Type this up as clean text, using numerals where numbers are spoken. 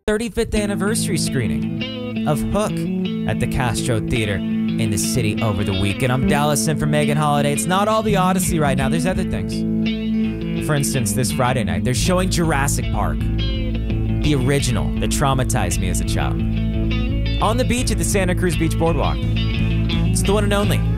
35th anniversary screening of Hook at the Castro Theater in the city over the weekend. I'm Dallas in for Megan Holiday. It's not all the Odyssey right now. There's other things. For instance, this Friday night, they're showing Jurassic Park, the original that traumatized me as a child, on the beach at the Santa Cruz Beach Boardwalk. It's the one and only